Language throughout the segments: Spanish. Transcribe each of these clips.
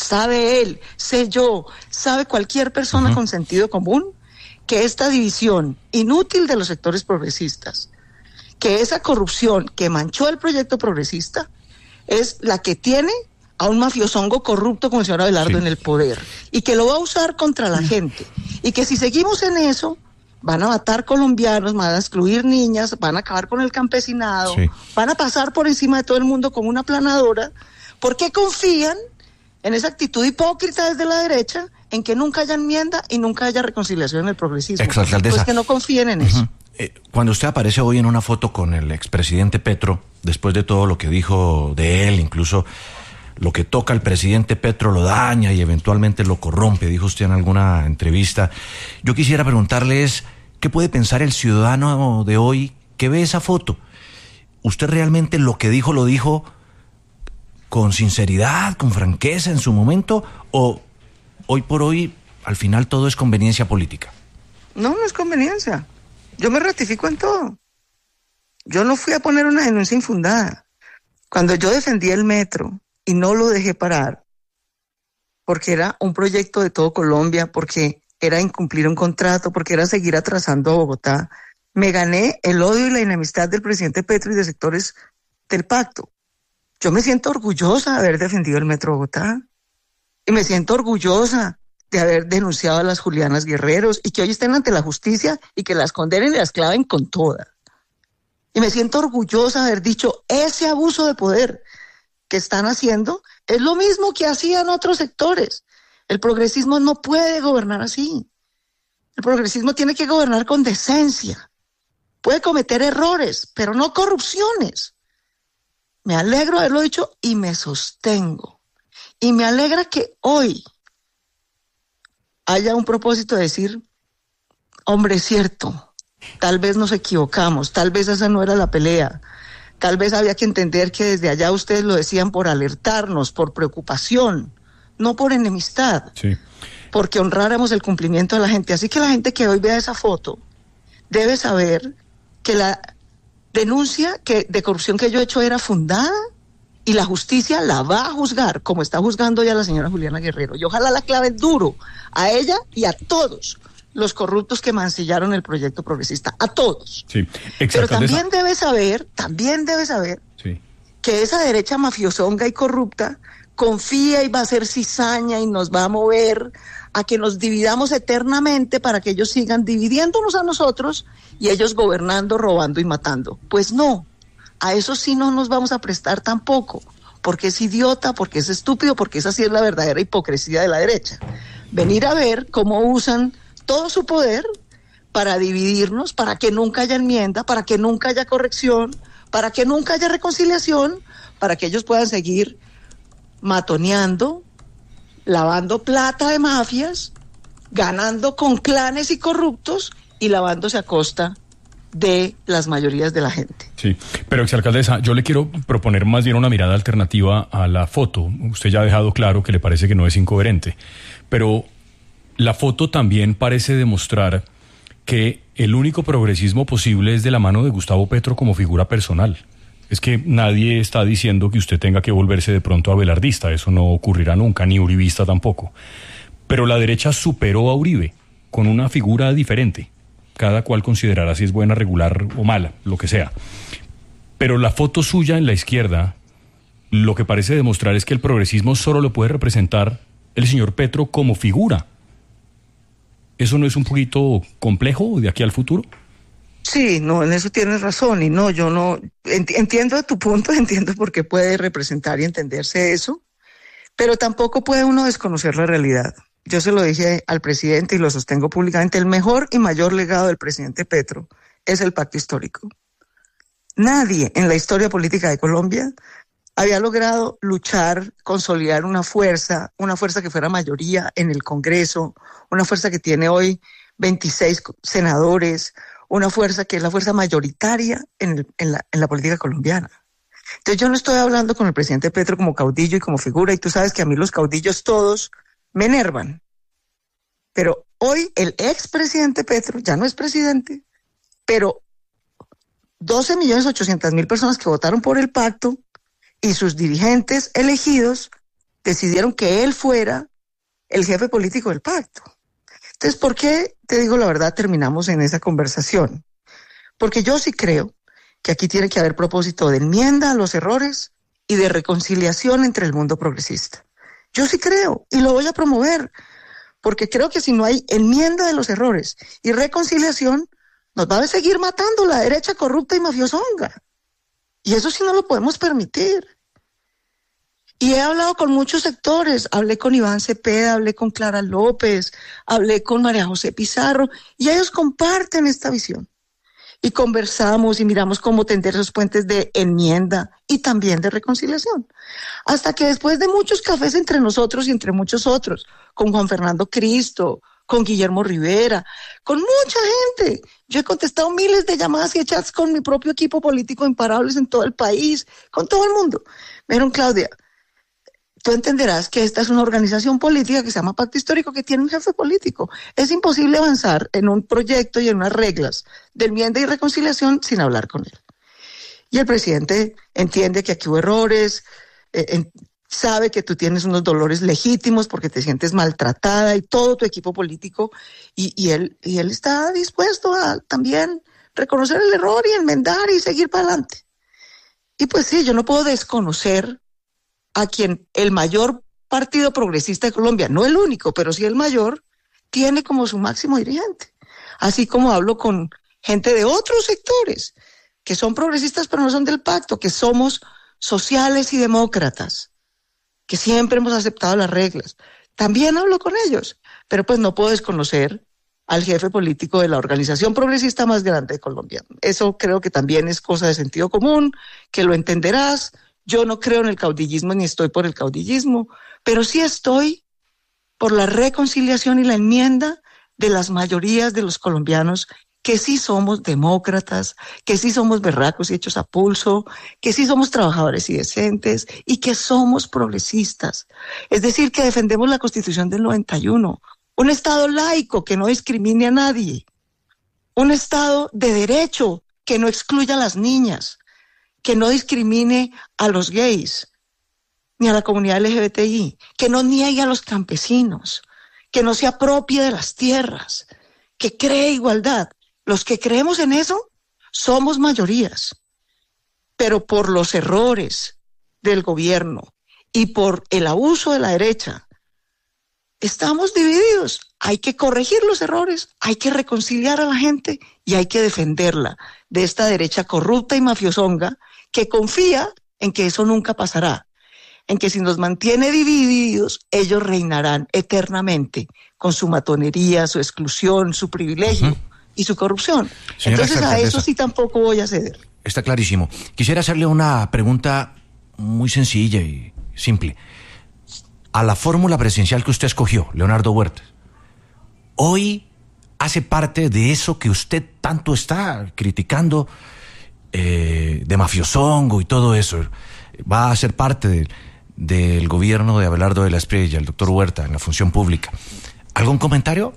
sabe él, sé yo, sabe cualquier persona con sentido común, que esta división inútil de los sectores progresistas, que esa corrupción que manchó el proyecto progresista, es la que tiene a un mafiosongo corrupto como el señor Abelardo en el poder, y que lo va a usar contra la gente, y que si seguimos en eso, van a matar colombianos, van a excluir niñas, van a acabar con el campesinado, van a pasar por encima de todo el mundo como una aplanadora, porque confían en esa actitud hipócrita desde la derecha, en que nunca haya enmienda y nunca haya reconciliación en el progresismo. Exalcaldesa, pues que no confíen en eso. Cuando usted aparece hoy en una foto con el expresidente Petro, después de todo lo que dijo de él, incluso lo que toca al presidente Petro lo daña y eventualmente lo corrompe, dijo usted en alguna entrevista, yo quisiera preguntarle ¿qué puede pensar el ciudadano de hoy que ve esa foto? ¿Usted realmente lo que dijo lo dijo con sinceridad, con franqueza en su momento, o hoy por hoy al final todo es conveniencia política? No es conveniencia. Yo me ratifico en todo. Yo no fui a poner una denuncia infundada. Cuando yo defendí el metro y no lo dejé parar, porque era un proyecto de todo Colombia, porque era incumplir un contrato, porque era seguir atrasando a Bogotá, me gané el odio y la enemistad del presidente Petro y de sectores del pacto. Yo me siento orgullosa de haber defendido el Metro Bogotá y me siento orgullosa de haber denunciado a las Julianas Guerreros y que hoy estén ante la justicia y que las condenen y las claven con toda. Y me siento orgullosa de haber dicho ese abuso de poder que están haciendo es lo mismo que hacían otros sectores. El progresismo no puede gobernar así. El progresismo tiene que gobernar con decencia. Puede cometer errores, pero no corrupciones. Me alegro de haberlo dicho y me sostengo. Y me alegra que hoy haya un propósito de decir, hombre, es cierto, tal vez nos equivocamos, tal vez esa no era la pelea, tal vez había que entender que desde allá ustedes lo decían por alertarnos, por preocupación, no por enemistad, porque honráramos el cumplimiento de la gente. Así que la gente que hoy vea esa foto debe saber que la denuncia de corrupción que yo he hecho era fundada y la justicia la va a juzgar, como está juzgando ya la señora Juliana Guerrero. Y ojalá la claven duro a ella y a todos los corruptos que mancillaron el proyecto progresista, a todos. Pero también debe saber que esa derecha mafiosonga y corrupta confía y va a hacer cizaña y nos va a mover a que nos dividamos eternamente para que ellos sigan dividiéndonos a nosotros y ellos gobernando, robando y matando. Pues no. A eso sí no nos vamos a prestar tampoco, porque es idiota, porque es estúpido, porque esa sí es la verdadera hipocresía de la derecha. Venir a ver cómo usan todo su poder para dividirnos, para que nunca haya enmienda, para que nunca haya corrección, para que nunca haya reconciliación, para que ellos puedan seguir matoneando, lavando plata de mafias, ganando con clanes y corruptos y lavándose a costa de las mayorías de la gente. Sí, pero exalcaldesa, yo le quiero proponer más bien una mirada alternativa a la foto. Usted ya ha dejado claro que le parece que no es incoherente, pero la foto también parece demostrar que el único progresismo posible es de la mano de Gustavo Petro como figura personal. Es que nadie está diciendo que usted tenga que volverse de pronto abelardista, eso no ocurrirá nunca, ni uribista tampoco. Pero la derecha superó a Uribe con una figura diferente. Cada cual considerará si es buena, regular o mala, lo que sea. Pero la foto suya en la izquierda, lo que parece demostrar es que el progresismo solo lo puede representar el señor Petro como figura. ¿Eso no es un poquito complejo de aquí al futuro? Sí, no, en eso tienes razón. Y no, yo no entiendo tu punto, entiendo por qué puede representar y entenderse eso, pero tampoco puede uno desconocer la realidad. Yo se lo dije al presidente y lo sostengo públicamente, el mejor y mayor legado del presidente Petro es el pacto histórico. Nadie en la historia política de Colombia había logrado luchar, consolidar una fuerza que fuera mayoría en el Congreso, una fuerza que tiene hoy 26 senadores, una fuerza que es la fuerza mayoritaria en la política colombiana. Entonces yo no estoy hablando con el presidente Petro como caudillo y como figura, y tú sabes que a mí los caudillos todos me enervan. Pero hoy el expresidente Petro ya no es presidente, pero 12.800.000 personas que votaron por el pacto y sus dirigentes elegidos decidieron que él fuera el jefe político del pacto. Entonces, ¿por qué, te digo la verdad, terminamos en esa conversación? Porque yo sí creo que aquí tiene que haber propósito de enmienda a los errores y de reconciliación entre el mundo progresista. Yo sí creo y lo voy a promover, porque creo que si no hay enmienda de los errores y reconciliación, nos va a seguir matando la derecha corrupta y mafiosonga. Y eso sí no lo podemos permitir. Y he hablado con muchos sectores, hablé con Iván Cepeda, hablé con Clara López, hablé con María José Pizarro, y ellos comparten esta visión. Y conversamos y miramos cómo tender esos puentes de enmienda y también de reconciliación. Hasta que después de muchos cafés entre nosotros y entre muchos otros, con Juan Fernando Cristo, con Guillermo Rivera, con mucha gente. Yo he contestado miles de llamadas y chats con mi propio equipo político imparables en todo el país, con todo el mundo. Me dijeron, Claudia, tú entenderás que esta es una organización política que se llama Pacto Histórico, que tiene un jefe político. Es imposible avanzar en un proyecto y en unas reglas de enmienda y reconciliación sin hablar con él. Y el presidente entiende que aquí hubo errores, sabe que tú tienes unos dolores legítimos porque te sientes maltratada y todo tu equipo político, y él está dispuesto a también reconocer el error y enmendar y seguir para adelante. Y pues sí, yo no puedo desconocer a quien el mayor partido progresista de Colombia, no el único, pero sí el mayor, tiene como su máximo dirigente. Así como hablo con gente de otros sectores que son progresistas pero no son del pacto, que somos sociales y demócratas, que siempre hemos aceptado las reglas. También hablo con ellos, pero pues no puedo desconocer al jefe político de la organización progresista más grande de Colombia. Eso creo que también es cosa de sentido común, que lo entenderás. Yo no creo en el caudillismo ni estoy por el caudillismo, pero sí estoy por la reconciliación y la enmienda de las mayorías de los colombianos que sí somos demócratas, que sí somos berracos y hechos a pulso, que sí somos trabajadores y decentes y que somos progresistas. Es decir, que defendemos la Constitución del 91, un Estado laico que no discrimine a nadie, un Estado de derecho que no excluya a las niñas, que no discrimine a los gays, ni a la comunidad LGBTI, que no niegue a los campesinos, que no se apropie de las tierras, que cree igualdad. Los que creemos en eso somos mayorías, pero por los errores del gobierno y por el abuso de la derecha, estamos divididos. Hay que corregir los errores, hay que reconciliar a la gente y hay que defenderla de esta derecha corrupta y mafiosonga que confía en que eso nunca pasará, en que si nos mantiene divididos, ellos reinarán eternamente con su matonería, su exclusión, su privilegio y su corrupción. Señora Entonces a eso sí tampoco voy a ceder. Está clarísimo. Quisiera hacerle una pregunta muy sencilla y simple. A la fórmula presidencial que usted escogió, Leonardo Huerta, ¿hoy hace parte de eso que usted tanto está criticando, de mafiosongo y todo eso? ¿Va a ser parte del gobierno de Abelardo de la Espriella, el doctor Huerta, en la función pública? ¿Algún comentario?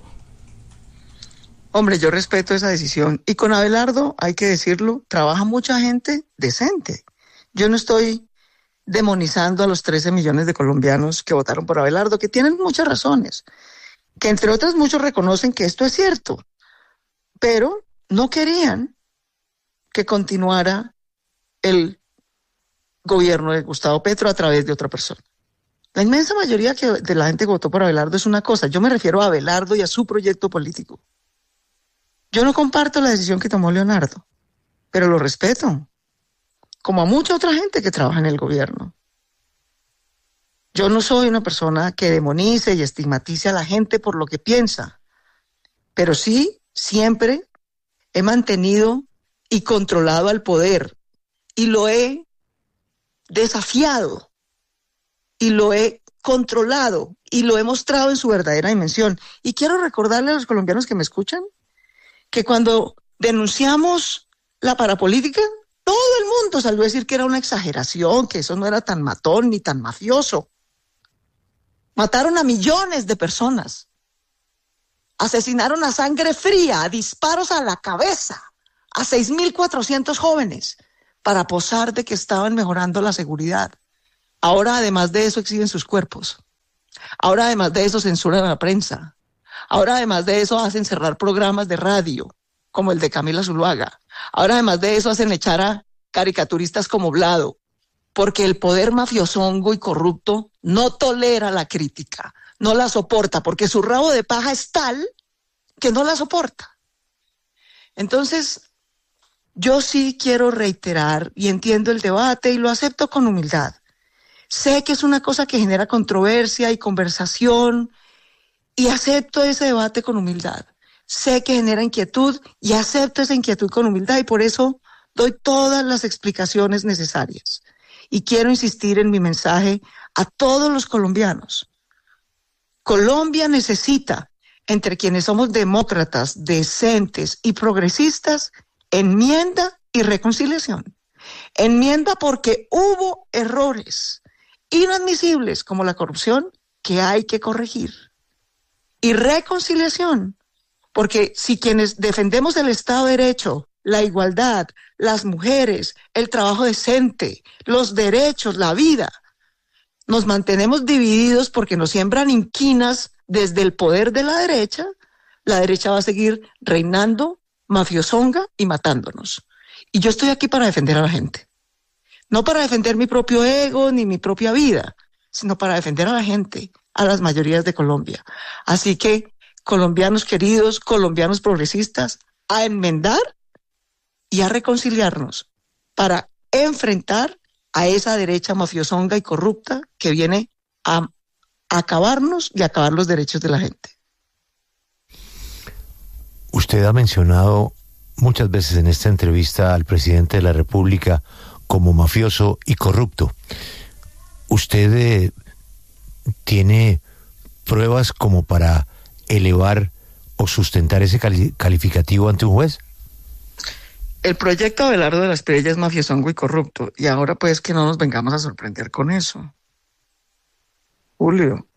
Hombre, yo respeto esa decisión. Y con Abelardo, hay que decirlo, trabaja mucha gente decente. Yo no estoy demonizando a los 13 millones de colombianos que votaron por Abelardo, que tienen muchas razones, que entre otras muchos reconocen que esto es cierto, pero no querían que continuara el gobierno de Gustavo Petro a través de otra persona. La inmensa mayoría de la gente que votó por Abelardo es una cosa. Yo me refiero a Abelardo y a su proyecto político. Yo no comparto la decisión que tomó Leonardo, pero lo respeto, como a mucha otra gente que trabaja en el gobierno. Yo no soy una persona que demonice y estigmatice a la gente por lo que piensa, pero sí siempre he mantenido y controlado al poder, y lo he desafiado, y lo he controlado, y lo he mostrado en su verdadera dimensión. Y quiero recordarle a los colombianos que me escuchan que cuando denunciamos la parapolítica, todo el mundo salió a decir que era una exageración, que eso no era tan matón ni tan mafioso. Mataron a millones de personas, asesinaron a sangre fría, a disparos a la cabeza, a 6.400 jóvenes para posar de que estaban mejorando la seguridad. Ahora, además de eso, exhiben sus cuerpos. Ahora, además de eso, censuran a la prensa. Ahora, además de eso, hacen cerrar programas de radio, como el de Camila Zuluaga. Ahora, además de eso, hacen echar a caricaturistas como Blado, porque el poder mafiosongo y corrupto no tolera la crítica, no la soporta, porque su rabo de paja es tal que no la soporta. Entonces, yo sí quiero reiterar y entiendo el debate y lo acepto con humildad. Sé que es una cosa que genera controversia y conversación y acepto ese debate con humildad. Sé que genera inquietud y acepto esa inquietud con humildad y por eso doy todas las explicaciones necesarias. Y quiero insistir en mi mensaje a todos los colombianos. Colombia necesita, entre quienes somos demócratas, decentes y progresistas, enmienda y reconciliación. Enmienda porque hubo errores inadmisibles como la corrupción que hay que corregir. Y reconciliación, porque si quienes defendemos el Estado de Derecho, la igualdad, las mujeres, el trabajo decente, los derechos, la vida, nos mantenemos divididos porque nos siembran inquinas desde el poder de la derecha va a seguir reinando, mafiosonga y matándonos. Y yo estoy aquí para defender a la gente. No para defender mi propio ego ni mi propia vida, sino para defender a la gente, a las mayorías de Colombia. Así que, colombianos queridos, colombianos progresistas, a enmendar y a reconciliarnos para enfrentar a esa derecha mafiosonga y corrupta que viene a acabarnos y acabar los derechos de la gente. Usted ha mencionado muchas veces en esta entrevista al presidente de la República como mafioso y corrupto. ¿Usted tiene pruebas como para elevar o sustentar ese calificativo ante un juez? El proyecto Abelardo de la Espriella es mafiosongo y corrupto, y ahora pues que no nos vengamos a sorprender con eso. Julio.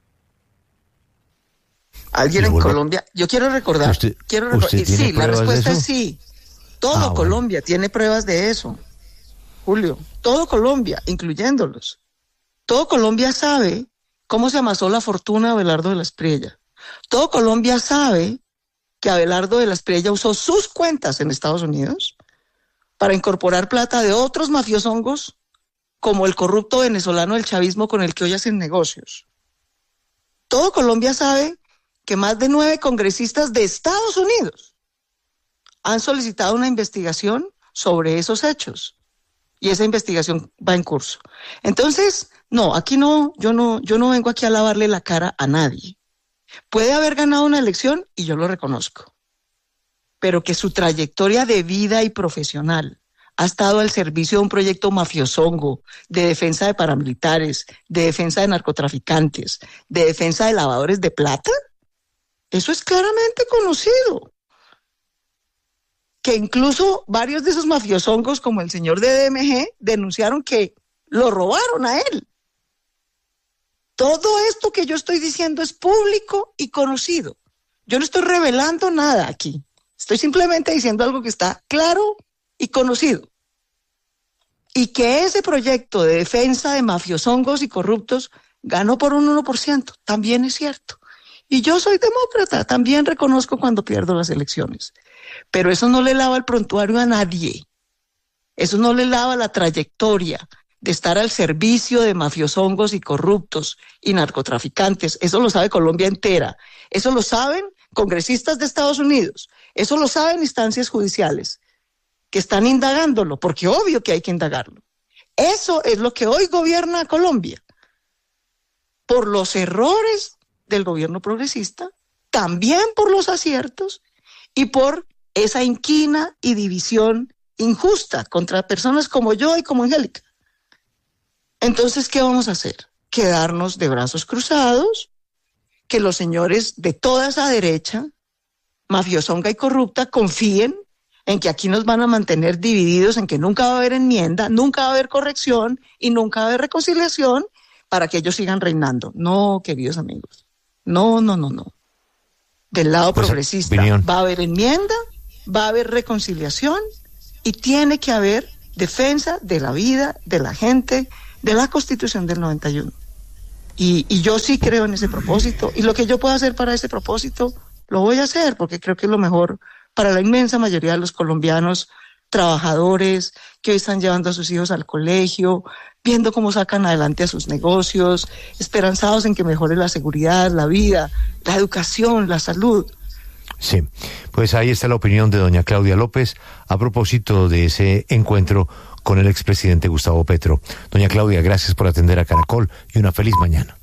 Alguien en Colombia, yo quiero recordar, ¿Usted tiene sí, la respuesta es sí. Todo Colombia tiene pruebas de eso. Julio, todo Colombia, incluyéndolos. Todo Colombia sabe cómo se amasó la fortuna de Abelardo de la Espriella. Todo Colombia sabe que Abelardo de la Espriella usó sus cuentas en Estados Unidos para incorporar plata de otros mafiosongos como el corrupto venezolano del chavismo con el que hoy hacen negocios. Todo Colombia sabe que más de 9 congresistas de Estados Unidos han solicitado una investigación sobre esos hechos y esa investigación va en curso. Entonces, no, aquí no, yo no vengo aquí a lavarle la cara a nadie. Puede haber ganado una elección y yo lo reconozco, pero que su trayectoria de vida y profesional ha estado al servicio de un proyecto mafiosongo, de defensa de paramilitares, de defensa de narcotraficantes, de defensa de lavadores de plata, eso es claramente conocido. Que incluso varios de esos mafiosongos, como el señor de DMG, denunciaron que lo robaron a él. Todo esto que yo estoy diciendo es público y conocido. Yo no estoy revelando nada aquí. Estoy simplemente diciendo algo que está claro y conocido. Y que ese proyecto de defensa de mafiosongos y corruptos ganó por un 1%, también es cierto. Y yo soy demócrata, también reconozco cuando pierdo las elecciones. Pero eso no le lava el prontuario a nadie. Eso no le lava la trayectoria de estar al servicio de mafiosongos y corruptos y narcotraficantes. Eso lo sabe Colombia entera. Eso lo saben congresistas de Estados Unidos. Eso lo saben instancias judiciales que están indagándolo, porque obvio que hay que indagarlo. Eso es lo que hoy gobierna a Colombia. Por los errores del gobierno progresista, también por los aciertos y por esa inquina y división injusta contra personas como yo y como Angélica. Entonces, ¿qué vamos a hacer? Quedarnos de brazos cruzados, que los señores de toda esa derecha, mafiosonga y corrupta, confíen en que aquí nos van a mantener divididos, en que nunca va a haber enmienda, nunca va a haber corrección y nunca va a haber reconciliación para que ellos sigan reinando. No, queridos amigos. No. Del lado progresista va a haber enmienda, va a haber reconciliación y tiene que haber defensa de la vida de la gente, de la Constitución del 91. Y yo sí creo en ese propósito, y lo que yo pueda hacer para ese propósito, lo voy a hacer, porque creo que es lo mejor para la inmensa mayoría de los colombianos trabajadores que hoy están llevando a sus hijos al colegio, viendo cómo sacan adelante a sus negocios, esperanzados en que mejore la seguridad, la vida, la educación, la salud. Sí, pues ahí está la opinión de doña Claudia López a propósito de ese encuentro con el expresidente Gustavo Petro. Doña Claudia, gracias por atender a Caracol y una feliz mañana.